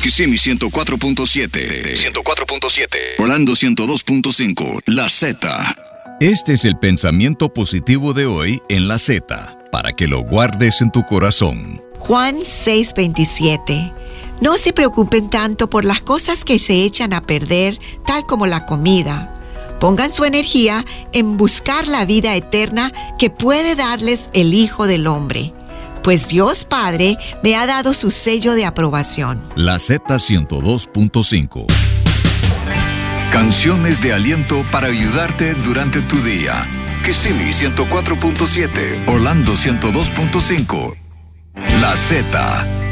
Kissimmee 104.7. 104.7. Orlando 102.5. La Z. Este es el pensamiento positivo de hoy en La Z, para que lo guardes en tu corazón. Juan 6:27. No se preocupen tanto por las cosas que se echan a perder, tal como la comida. Pongan su energía en buscar la vida eterna que puede darles el Hijo del Hombre, pues Dios Padre me ha dado su sello de aprobación. La Z 102.5. Canciones de aliento para ayudarte durante tu día. Kissimmee 104.7. Orlando 102.5. La Z.